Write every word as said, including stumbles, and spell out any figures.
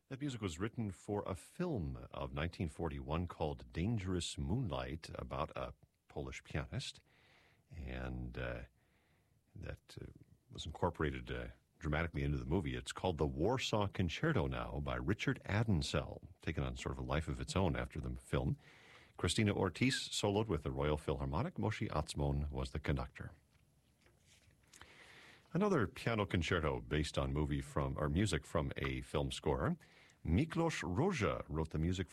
That music was written for a film of nineteen forty-one called Dangerous Moonlight about a Polish pianist, and uh, that uh, was incorporated uh, dramatically into the movie. It's called the Warsaw Concerto now by Richard Adensell, taken on sort of a life of its own after the film. Christina Ortiz soloed with the Royal Philharmonic. Moshe Atzmon was the conductor. Another piano concerto based on movie from or music from a film score. Miklos Rozsa wrote the music